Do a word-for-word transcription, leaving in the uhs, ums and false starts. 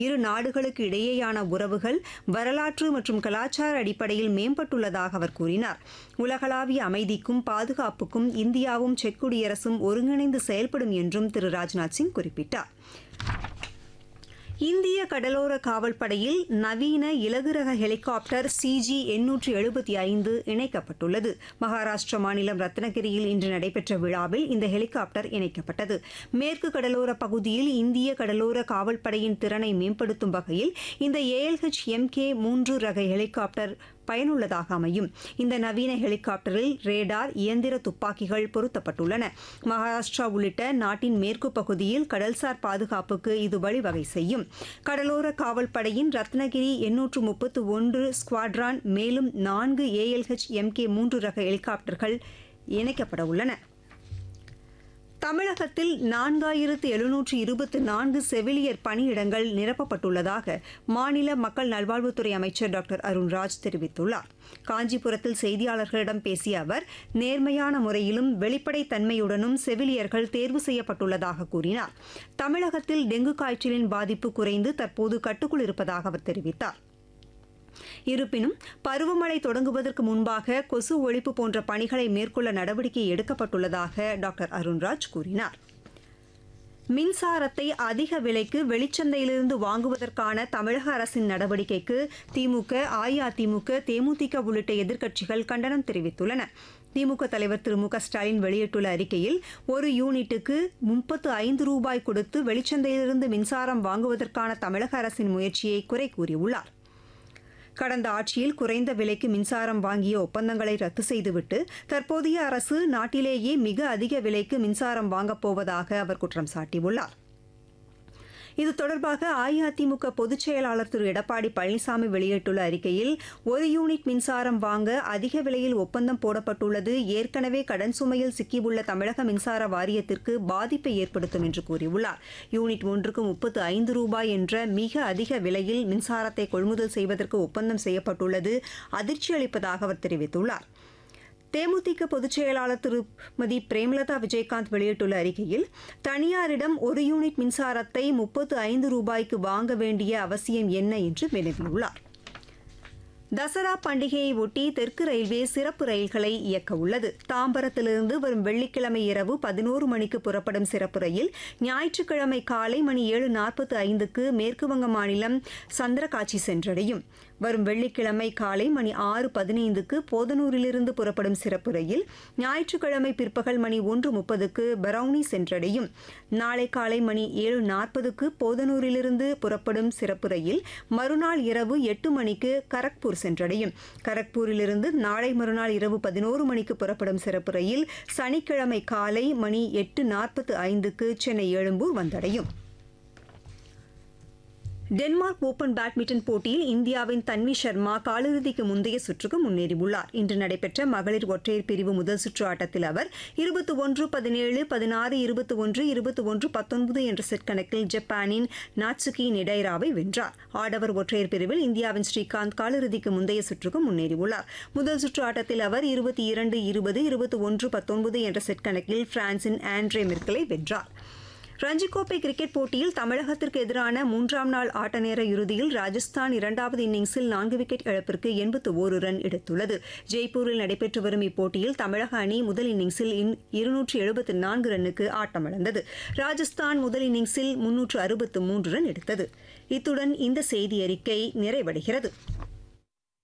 இரு நாடுகளுக்கு இடையேயான உறவுகள் வரலாற்று மற்றும் கலாச்சார அடிப்படையில் மேம்பட்டுள்ளதாக அவர் கூறினார். உலகளாவிய அமைதிக்கும் பாதுகாப்புக்கும் இந்தியாவும் செக் குடியரசும் ஒருங்கிணைந்து செயல்படும் என்றும் திரு ராஜ்நாத் சிங் குறிப்பிட்டார். இந்திய கடலோர காவல்படையில் நவீன இலகு ரக ஹெலிகாப்டர் சிஜி எண்ணூற்று எழுபத்தி ஐந்து இணைக்கப்பட்டுள்ளது. மகாராஷ்டிரா மாநிலம் ரத்னகிரியில் இன்று நடைபெற்ற விழாவில் இந்த ஹெலிகாப்டர் இணைக்கப்பட்டது. மேற்கு கடலோர பகுதியில் இந்திய கடலோர காவல்படையின் திறனை மேம்படுத்தும் வகையில் இந்த ஏஎல்ஹெச் எம்கே மூன்று ரக ஹெலிகாப்டர் பயனுள்ளதாக அமையும். இந்த நவீன ஹெலிகாப்டரில் ரேடார், இயந்திர துப்பாக்கிகள் பொருத்தப்பட்டுள்ளன. மகாராஷ்டிரா உள்ளிட்ட நாட்டின் மேற்கு பகுதியில் கடல்சார் பாதுகாப்புக்கு இது வழிவகை செய்யும். கடலோர காவல்படையின் ரத்னகிரி எண்ணூற்று முப்பத்து ஒன்று ஸ்குவாட்ரான் மேலும் நான்கு ஏஎல்ஹெச் எம்கே மூன்று ரக ஹெலிகாப்டர்கள் இணைக்கப்பட உள்ளன. தமிழகத்தில் நான்காயிரத்து எழுநூற்று இருபத்தி நான்கு செவிலியர் பணியிடங்கள் நிரப்பப்பட்டுள்ளதாக மாநில மக்கள் நல்வாழ்வுத்துறை அமைச்சர் டாக்டர் அருண்ராஜ் தெரிவித்துள்ளார். காஞ்சிபுரத்தில் செய்தியாளர்களிடம் பேசிய அவர், நேர்மையான முறையிலும் வெளிப்படைத்தன்மையுடனும் செவிலியர்கள் தேர்வு செய்யப்பட்டுள்ளதாக கூறினார். தமிழகத்தில் டெங்கு காய்ச்சலின் பாதிப்பு குறைந்து தற்போது கட்டுக்குள் இருப்பதாக அவர் தெரிவித்தார். இருப்பினும் பருவமழை தொடங்குவதற்கு முன்பாக கொசு ஒழிப்பு போன்ற பணிகளை மேற்கொள்ள நடவடிக்கை எடுக்கப்பட்டுள்ளதாக டாக்டர் அருண்ராஜ் கூறினார். மின்சாரத்தை அதிக விலைக்கு வெளிச்சந்தையிலிருந்து வாங்குவதற்கான தமிழக அரசின் நடவடிக்கைக்கு திமுக, அஇஅதிமுக, தேமுதிக உள்ளிட்ட எதிர்க்கட்சிகள் கண்டனம் தெரிவித்துள்ளன. திமுக தலைவர் திரு மு க ஸ்டாலின் வெளியிட்டுள்ள அறிக்கையில், ஒரு யூனிட்டுக்கு முப்பத்து ஐந்து ரூபாய் கொடுத்து வெளிச்சந்தையிலிருந்து மின்சாரம் வாங்குவதற்கான தமிழக அரசின் முயற்சியை குறை கூறியுள்ளார். கடந்த ஆட்சியில் குறைந்த விலைக்கு மின்சாரம் வாங்கிய ஒப்பந்தங்களை ரத்து செய்துவிட்டு தற்போதைய அரசு நாட்டிலேயே மிக அதிக விலைக்கு மின்சாரம் வாங்கப் போவதாக அவர் குற்றம் சாட்டியுள்ளார். இது தொடர்பாக அஇஅதிமுக பொதுச் செயலாளர் திரு எடப்பாடி பழனிசாமி வெளியிட்டுள்ள அறிக்கையில், ஒரு யூனிட் மின்சாரம் வாங்க அதிக விலையில் ஒப்பந்தம் போடப்பட்டுள்ளது ஏற்கனவே கடன் சுமையில் சிக்கியுள்ள தமிழக மின்சார வாரியத்திற்கு பாதிப்பை ஏற்படுத்தும் என்று கூறியுள்ளார். யூனிட் ஒன்றுக்கு முப்பத்து ஐந்து ரூபாய் என்ற மிக அதிக விலையில் மின்சாரத்தை கொள்முதல் செய்வதற்கு ஒப்பந்தம் செய்யப்பட்டுள்ளது அதிர்ச்சி அளிப்பதாக அவர் தெரிவித்துள்ளார். தேமுதிக பொதுச் செயலாளர் திருமதி பிரேமலதா விஜயகாந்த் வெளியிட்டுள்ள அறிக்கையில், தனியாரிடம் ஒரு யூனிட் மின்சாரத்தை முப்பத்து ஐந்து ரூபாய்க்கு வாங்க வேண்டிய அவசியம் என்ன என்று வினவியுள்ளார். தசரா பண்டிகையை ஒட்டி தெற்கு ரயில்வே சிறப்பு ரயில்களை இயக்க உள்ளது. தாம்பரத்திலிருந்து வரும் வெள்ளிக்கிழமை இரவு பதினோரு மணிக்கு புறப்படும் சிறப்பு ரயில் ஞாயிற்றுக்கிழமை காலை மணி ஏழு நாற்பத்து ஐந்துக்கு மேற்குவங்க மாநிலம் சந்திரகாச்சி சென்றடையும். வரும் வெள்ளிக்கிழமை காலை மணி ஆறு பதினைந்துக்கு போதனூரிலிருந்து புறப்படும் சிறப்பு ரயில் ஞாயிற்றுக்கிழமை பிற்பகல் மணி ஒன்று முப்பதுக்கு பரௌனி சென்றடையும். நாளை காலை மணி ஏழு நாற்பதுக்கு போதனூரிலிருந்து புறப்படும் சிறப்பு ரயில் மறுநாள் இரவு எட்டு மணிக்கு கரக்பூர் சென்றடையும். கரக்பூரிலிருந்து நாளை மறுநாள் இரவு பதினோரு மணிக்கு புறப்படும் சிறப்பு ரயில் சனிக்கிழமை காலை மணி எட்டு நாற்பத்து ஐந்துக்கு சென்னை எழும்பூர் வந்தடையும். டென்மார்க் ஓபன் பேட்மிண்டன் போட்டியில் இந்தியாவின் தன்வி சர்மா காலிறுதிக்கு முந்தைய சுற்றுக்கு முன்னேறியுள்ளார். இன்று நடைபெற்ற மகளிர் ஒற்றையர் பிரிவு முதல் சுற்று ஆட்டத்தில் அவர் இருபத்தி ஒன்று பதினேழு, பதினாறு இருபத்தி ஒன்று, இருபத்தி ஒன்று பத்தொன்பது என்ற செட் கணக்கில் ஜப்பானின் நாட்சுகி நெடைராவை வென்றார். ஆடவர் ஒற்றையர் பிரிவில் இந்தியாவின் ஸ்ரீகாந்த் காலிறுதிக்கு முந்தைய சுற்றுக்கு முன்னேறியுள்ளார். முதல் சுற்று ஆட்டத்தில் அவர் இருபத்தி இரண்டு இருபது, இருபத்தி ஒன்று பத்தொன்பது என்ற செட் கணக்கில் பிரான்சின் ஆண்ட்ரே மெர்க்கலை வென்றார். ரஞ்சிக்கோப்பை கிரிக்கெட் போட்டியில் தமிழகத்திற்கு எதிரான மூன்றாம் நாள் ஆட்ட நேர இறுதியில் ராஜஸ்தான் இரண்டாவது இன்னிங்ஸில் நான்கு விக்கெட் இழப்பிற்கு எண்பத்து ஒரு ரன் எடுத்துள்ளது. ஜெய்ப்பூரில் நடைபெற்று வரும் இப்போட்டியில் தமிழக அணி முதல் இன்னிங்ஸில் இருநூற்று எழுபத்து நான்கு ரன்னுக்கு ஆட்டமிழந்தது. ராஜஸ்தான் முதல் இன்னிங்ஸில் முன்னூற்று அறுபத்து மூன்று ரன் எடுத்தது. இத்துடன் இந்த செய்தி அறிக்கை நிறைவடைகிறது.